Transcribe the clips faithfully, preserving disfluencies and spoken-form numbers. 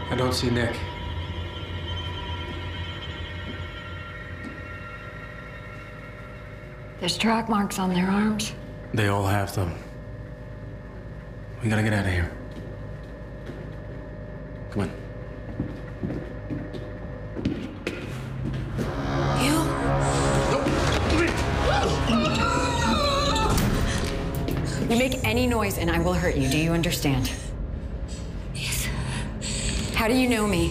I don't see Nick. There's track marks on their arms. They all have them. We gotta get out of here. Come on. You? You make any noise and I will hurt you. Do you understand? Yes. How do you know me?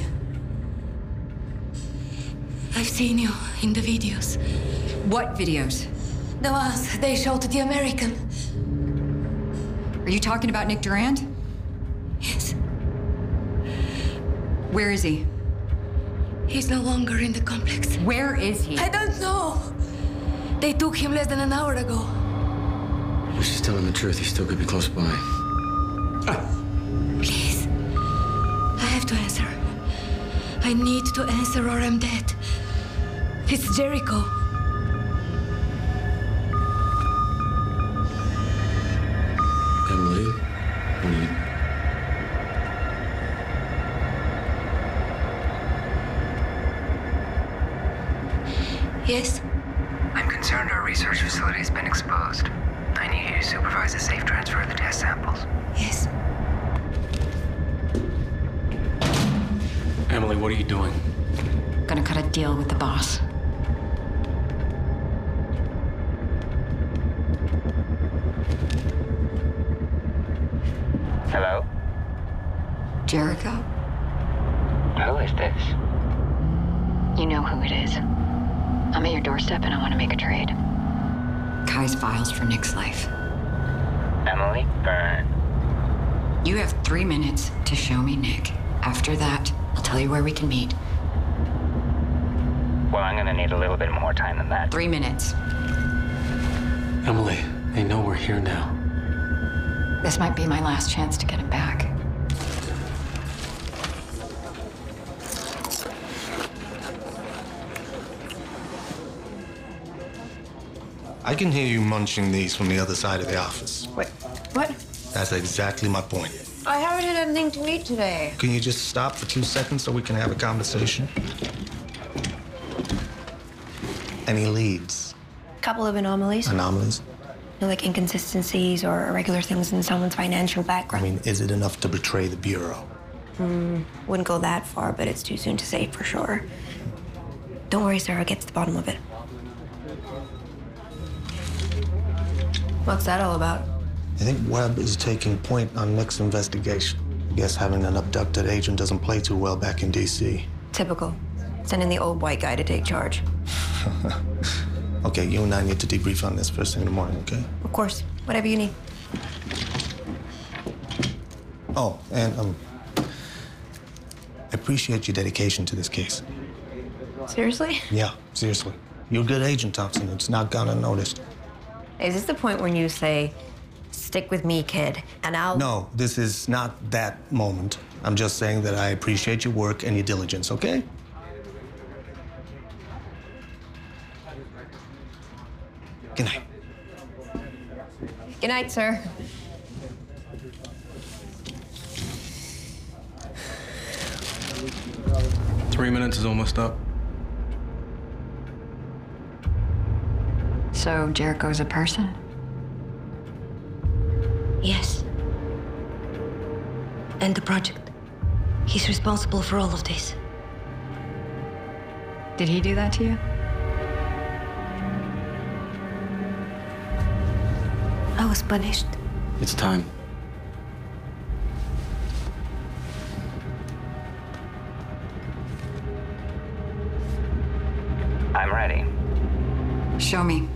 I've seen you in the videos. What videos? The ones they showed to the American. Are you talking about Nick Durand? Yes. Where is he? He's no longer in the complex. Where is he? I don't know. They took him less than an hour ago. We should tell him the truth. He still could be close by. Ah. Please. I have to answer. I need to answer or I'm dead. It's Jericho. Emily, what are you... Yes? I'm concerned our research facility has been exposed. I need you to supervise the safe transfer of the test samples. Yes. Emily, what are you doing? Gonna cut a deal with the boss. Hello? Jericho? Who is this? You know who it is. I'm at your doorstep and I want to make a trade. Kai's files for Nick's life. Emily Byrne. You have three minutes to show me Nick. After that, I'll tell you where we can meet. Well, I'm gonna need a little bit more time than that. Three minutes. Emily, they know we're here now. This might be my last chance to get him back. I can hear you munching these from the other side of the office. Wait, what? That's exactly my point. I haven't had anything to eat today. Can you just stop for two seconds so we can have a conversation? Any leads? Couple of anomalies. Anomalies? You know, like inconsistencies or irregular things in someone's financial I background. mean, is it enough to betray the Bureau? Mm, wouldn't go that far, but it's too soon to say for sure. Don't worry, Sarah. I'll get to the bottom of it. What's that all about? I think Webb is taking point on Nick's investigation. Guess having an abducted agent doesn't play too well back in D C. Typical. Sending the old white guy to take charge. Okay, you and I need to debrief on this first thing in the morning, okay? Of course. Whatever you need. Oh, and um, I appreciate your dedication to this case. Seriously? Yeah, seriously. You're a good agent, Thompson. It's not gone unnoticed. Is this the point when you say, stick with me, kid, and I'll... No, this is not that moment. I'm just saying that I appreciate your work and your diligence, okay? Good night. Good night, sir. Three minutes is almost up. So Jericho's a person? Yes. And the project. He's responsible for all of this. Did he do that to you? I was punished. It's time. I'm ready. Show me.